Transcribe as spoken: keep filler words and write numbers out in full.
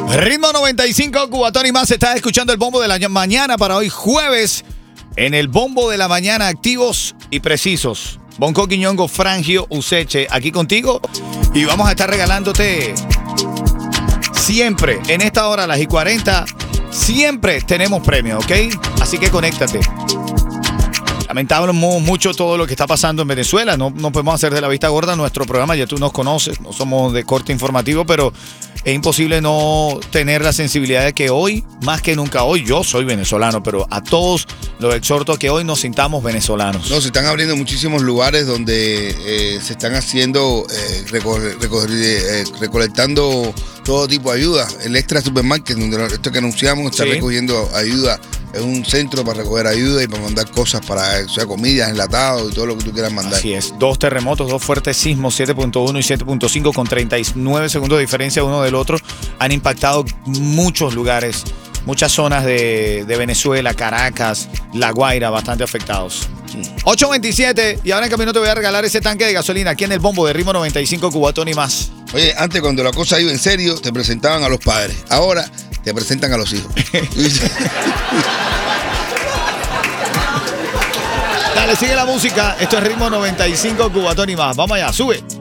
Ritmo noventa y cinco, Cubatón y más. Estás escuchando el bombo de la mañana para hoy jueves. En el bombo de la mañana, activos y precisos. Bonco, Quiñongo, Frangio, Useche, aquí contigo. Y vamos a estar regalándote siempre, en esta hora, a las y cuarenta, siempre tenemos premios, ¿ok? Así que conéctate. Lamentamos mucho todo lo que está pasando en Venezuela. No, no podemos hacer de la vista gorda nuestro programa. Ya tú nos conoces, no somos de corte informativo, pero es imposible no tener la sensibilidad de que hoy, más que nunca hoy, yo soy venezolano, pero a todos los exhorto a que hoy nos sintamos venezolanos. No, se están abriendo muchísimos lugares donde eh, se están haciendo, eh, reco- reco- eh, recolectando todo tipo de ayuda. El Extra Supermarket, donde esto que anunciamos, está Sí. recogiendo ayuda. Es un centro para recoger ayuda y para mandar cosas para, o sea, comidas, enlatados y todo lo que tú quieras mandar. Así es, dos terremotos, dos fuertes sismos, siete punto uno y siete punto cinco con treinta y nueve segundos de diferencia uno del otro, han impactado muchos lugares, muchas zonas de, de Venezuela, Caracas, La Guaira, bastante afectados. ocho veintisiete, y ahora en camino te voy a regalar ese tanque de gasolina aquí en el bombo de Ritmo noventa y cinco, Cubatón y más. Oye, antes cuando la cosa iba en serio, te presentaban a los padres. Ahora te presentan a los hijos. Dale, sigue la música. Esto es Ritmo noventa y cinco, Cubatón y más. Vamos allá, sube.